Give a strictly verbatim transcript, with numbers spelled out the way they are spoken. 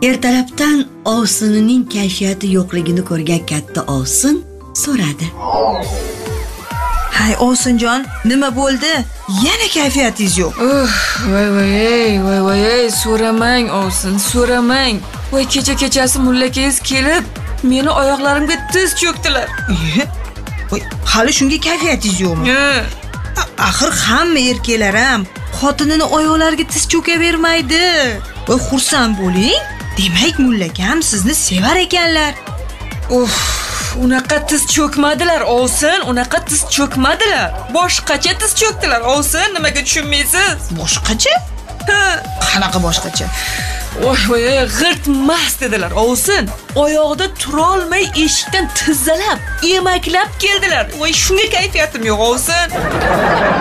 Ertalabdan Ovsinining kayfiyati yo'qligini ko'rgan katta Ovsin so'radi. Hay Ovsinjon, nima bo'ldi? Yana kayfiyatingiz yo'q. Uh, voy voy, voy voy, so'ramang Ovsin, so'ramang. Voy kecha-kechasi mullakangiz kelib, meni oyoqlarimga tiz cho'kdilar. Voy, hali shunga kayfiyatingiz yo'qmi? Axir hamma erkaklar ham xotinini oyoqlariga tiz cho'kavermaydi. Voy, xursand bo'ling. Demak, mullakam sizni sevar ekanlar. Uf, unaqa tiz cho'kmadilar Ovsin, unaqa tiz cho'kmadilar. Boshqacha tiz cho'kdilar Ovsin, nimaga tushunmaysiz? Boshqacha? Ha, qanaqa boshqacha? Voy voy, g'irt mas dedilar Ovsin. Oyog'ida tura olmay eshikdan tizzalab, emaklab keldilar. Voy, shunga kayfiyatim yo'q Ovsin.